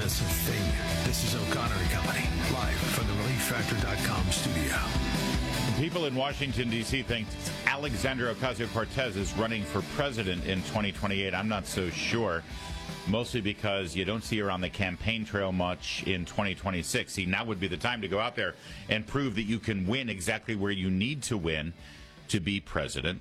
That's a thing. This is O'Connor and Company, live from the ReliefFactor.com studio. People in Washington, D.C. think Alexandria Ocasio-Cortez is running for president in 2028. I'm not so sure, mostly because you don't see her on the campaign trail much in 2026. See, now would be the time to go out there and prove that you can win exactly where you need to win to be president.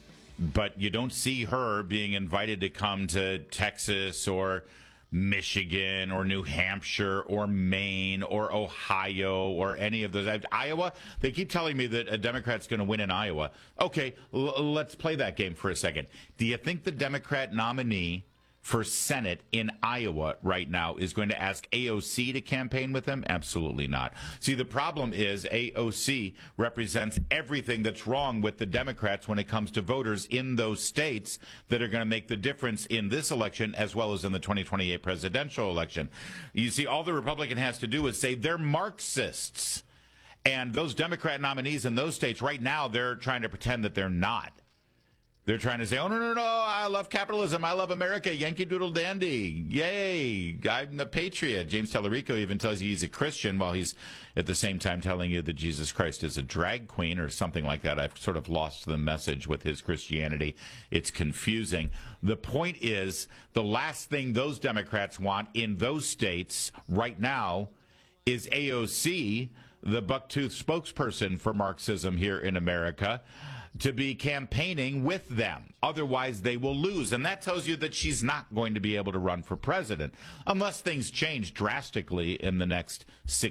But you don't see her being invited to come to Texas or Michigan or New Hampshire or Maine or Ohio or any of those. Iowa, they keep telling me that a Democrat's going to win in Iowa. Okay, let's play that game for a second. Do you think the Democrat nominee for Senate in Iowa right now is going to ask AOC to campaign with them? Absolutely not. See, the problem is AOC represents everything that's wrong with the Democrats when it comes to voters in those states that are going to make the difference in this election as well as in the 2028 presidential election. You see, all the Republican has to do is say they're Marxists. And those Democrat nominees in those states right now, they're trying to pretend that they're not. They're trying to say, oh, no, I love capitalism. I love America. Yankee Doodle Dandy. Yay. I'm a patriot. James Tallarico even tells you he's a Christian while he's at the same time telling you that Jesus Christ is a drag queen or something like that. I've sort of lost the message with his Christianity. It's confusing. The point is, the last thing those Democrats want in those states right now is AOC, the bucktooth spokesperson for Marxism here in America, to be campaigning with them. Otherwise, they will lose. And that tells you that she's not going to be able to run for president unless things change drastically in the next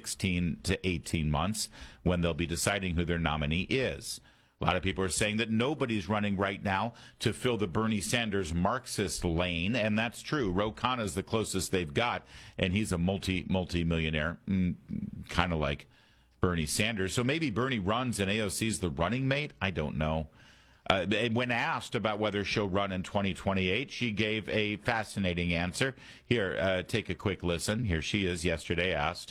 16 to 18 months when they'll be deciding who their nominee is. A lot of people are saying that nobody's running right now to fill the Bernie Sanders Marxist lane, and that's true. Ro Khanna is the closest they've got, and he's a multi-millionaire, kind of like Bernie Sanders. So maybe Bernie runs and AOC's the running mate. I don't know. When asked about whether she'll run in 2028, she gave a fascinating answer. Here, take a quick listen. Here she is, yesterday asked.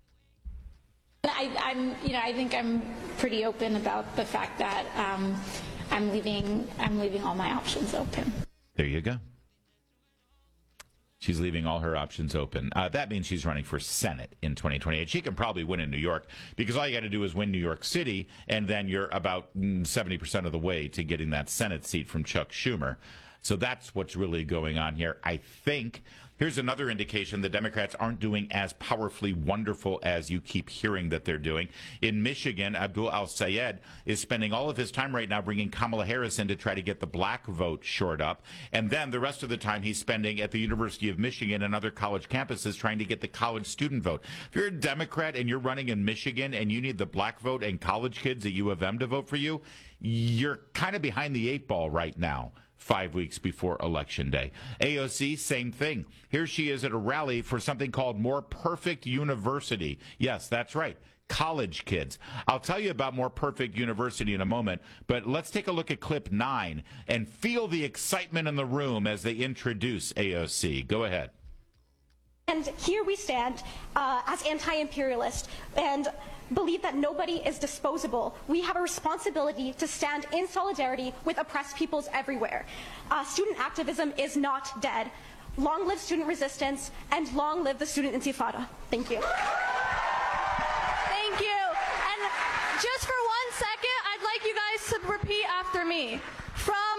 I think I'm pretty open about the fact that I'm leaving all my options open. There you go. She's leaving all her options open. That means she's running for Senate in 2028. She can probably win in New York because all you got to do is win New York City, and then you're about 70% of the way to getting that Senate seat from Chuck Schumer. So that's what's really going on here, I think. Here's another indication the Democrats aren't doing as powerfully wonderful as you keep hearing that they're doing. In Michigan, Abdul Al-Sayed is spending all of his time right now bringing Kamala Harris in to try to get the black vote shored up. And then the rest of the time he's spending at the University of Michigan and other college campuses trying to get the college student vote. If you're a Democrat and you're running in Michigan and you need the black vote and college kids at U of M to vote for you, you're kind of behind the eight ball right now. 5 weeks before Election Day. AOC, same thing. Here she is at a rally for something called More Perfect University. Yes, that's right. College kids. I'll tell you about More Perfect University in a moment, but let's take a look at clip 9 and feel the excitement in the room as they introduce AOC. Go ahead. And here we stand as anti-imperialist and believe that nobody is disposable. We have a responsibility to stand in solidarity with oppressed peoples everywhere. Student activism is not dead. Long live student resistance, and long live the student intifada. Thank you. Thank you. And just for 1 second, I'd like you guys to repeat after me. From